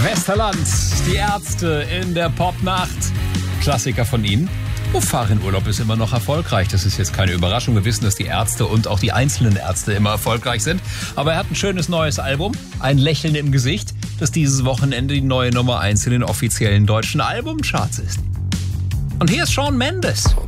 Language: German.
Westerland, die Ärzte in der Popnacht. Klassiker von ihnen. Fahrradurlaub ist immer noch erfolgreich. Das ist jetzt keine Überraschung. Wir wissen, dass die Ärzte und auch die einzelnen Ärzte immer erfolgreich sind. Aber er hat ein schönes neues Album, ein Lächeln im Gesicht, das dieses Wochenende die neue Nummer 1 in den offiziellen deutschen Albumcharts ist. Und hier ist Shawn Mendes.